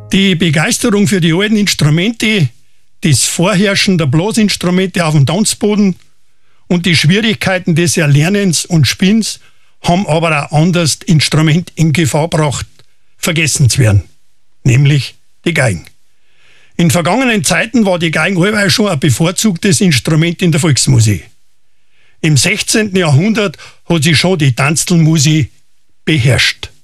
Die Begeisterung für die alten Instrumente, das Vorherrschen der Blasinstrumente auf dem Tanzboden und die Schwierigkeiten des Erlernens und Spielens haben aber auch anders Instrument in Gefahr gebracht, vergessen zu werden, nämlich die Geigen. In vergangenen Zeiten war die Geigen allweil schon ein bevorzugtes Instrument in der Volksmusik. Im 16. Jahrhundert hat sie schon die Tanzlmusik beherrscht.